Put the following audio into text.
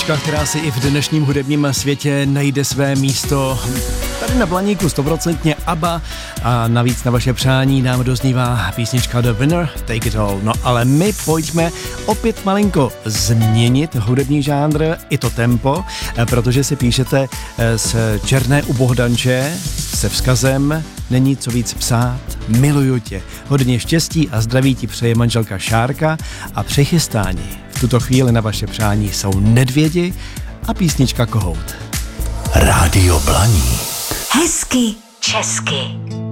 písnička, která si i v dnešním hudebním světě najde své místo. Tady na Blaníku 100% ABBA a navíc na vaše přání nám doznívá písnička The Winner, Take It All. No ale my pojďme opět malinko změnit hudební žánr i to tempo, protože si píšete z Černé u Bohdanče se vzkazem není co víc psát, miluju tě. Hodně štěstí a zdraví ti přeje manželka Šárka a přichystání v tuto chvíli na vaše přání jsou Nedvědi a písnička Kohout. Rádio Blaník. Hezky česky.